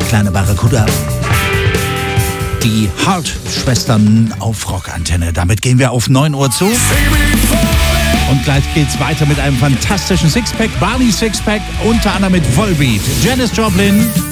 kleine Barracuda. Die Hart-Schwestern auf Rockantenne. Damit gehen wir auf 9 Uhr zu. Und gleich geht's weiter mit einem fantastischen Sixpack, Barney Sixpack, unter anderem mit Volbeat, Janis Joplin.